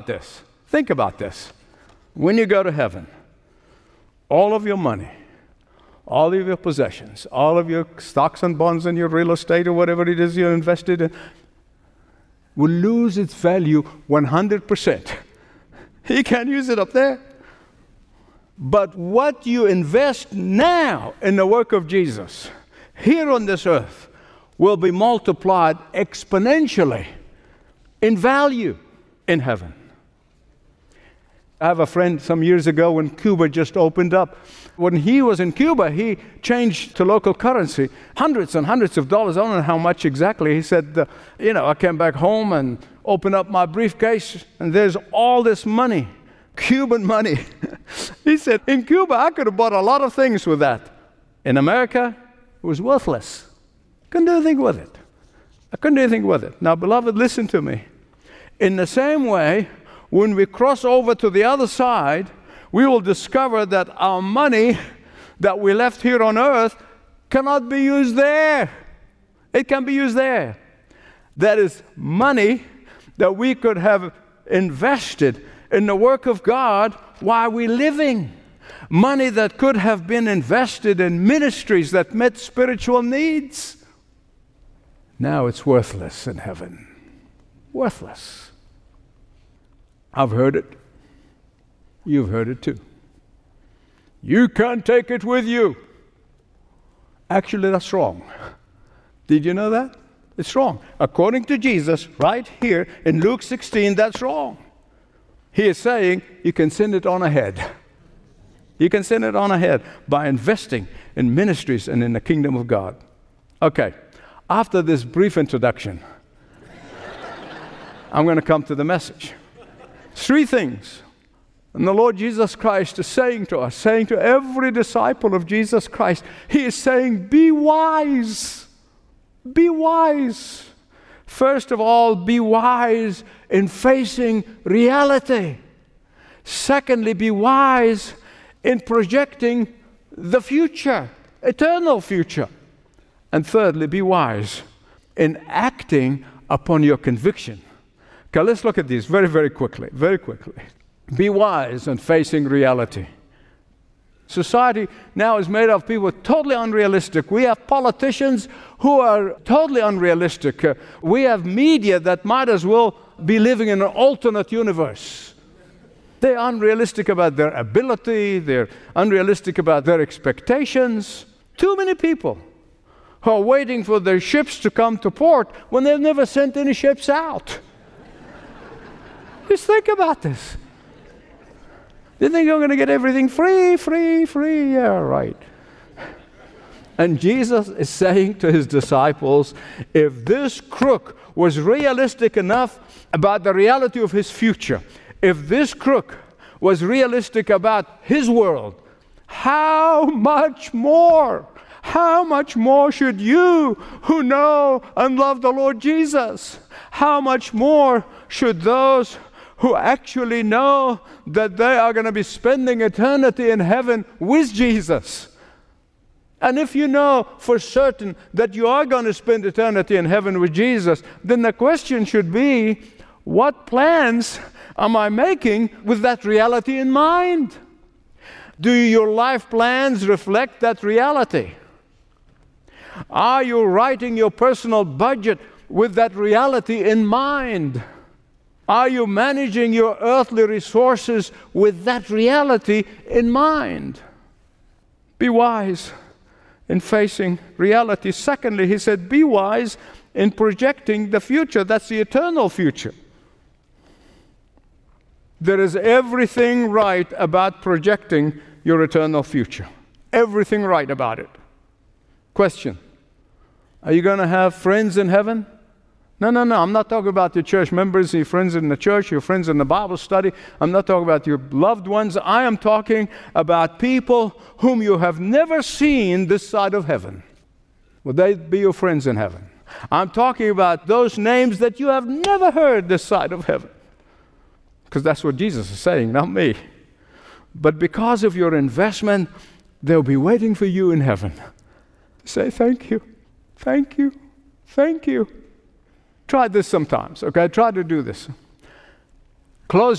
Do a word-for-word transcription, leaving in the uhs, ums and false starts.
this. Think about this. When you go to heaven, all of your money, all of your possessions, all of your stocks and bonds and your real estate or whatever it is you're invested in, will lose its value one hundred percent. You can't use it up there. But what you invest now in the work of Jesus, here on this earth, will be multiplied exponentially in value in heaven. I have a friend some years ago when Cuba just opened up. When he was in Cuba, he changed to local currency, hundreds and hundreds of dollars. I don't know how much exactly. He said, uh, you know, I came back home and opened up my briefcase, and there's all this money, Cuban money. He said, in Cuba, I could have bought a lot of things with that. In America, it was worthless. Couldn't do anything with it. I couldn't do anything with it. Now, beloved, listen to me. In the same way, when we cross over to the other side, we will discover that our money that we left here on earth cannot be used there. It can be used there. That is money that we could have invested in the work of God while we're living. Money that could have been invested in ministries that met spiritual needs. Now it's worthless in heaven. Worthless. I've heard it. You've heard it too. You can't take it with you. Actually, that's wrong. Did you know that? It's wrong. According to Jesus, right here in Luke sixteen, that's wrong. He is saying you can send it on ahead. You can send it on ahead by investing in ministries and in the kingdom of God. Okay, after this brief introduction, I'm going to come to the message. Three things. And the Lord Jesus Christ is saying to us, saying to every disciple of Jesus Christ, He is saying, be wise. Be wise. First of all, be wise in facing reality. Secondly, be wise in projecting the future, eternal future. And thirdly, be wise in acting upon your conviction. Okay, let's look at these very, very quickly, very quickly. Be wise in facing reality. Society now is made of people totally unrealistic. We have politicians who are totally unrealistic. Uh, we have media that might as well be living in an alternate universe. They're unrealistic about their ability. They're unrealistic about their expectations. Too many people who are waiting for their ships to come to port when they've never sent any ships out. Just think about this. They think you're going to get everything free, free, free. Yeah, right. And Jesus is saying to His disciples, if this crook was realistic enough about the reality of his future, if this crook was realistic about his world, how much more, how much more should you who know and love the Lord Jesus? How much more should those who actually know that they are going to be spending eternity in heaven with Jesus? And if you know for certain that you are going to spend eternity in heaven with Jesus, then the question should be, what plans am I making with that reality in mind? Do your life plans reflect that reality? Are you writing your personal budget with that reality in mind? Are you managing your earthly resources with that reality in mind? Be wise in facing reality. Secondly, He said, be wise in projecting the future. That's the eternal future. There is everything right about projecting your eternal future. Everything right about it. Question: are you going to have friends in heaven? No, no, no. I'm not talking about your church members, your friends in the church, your friends in the Bible study. I'm not talking about your loved ones. I am talking about people whom you have never seen this side of heaven. Will they be your friends in heaven? I'm talking about those names that you have never heard this side of heaven. Because that's what Jesus is saying, not me. But because of your investment, they'll be waiting for you in heaven. Say thank you, thank you, thank you. Try this sometimes, okay? Try to do this. Close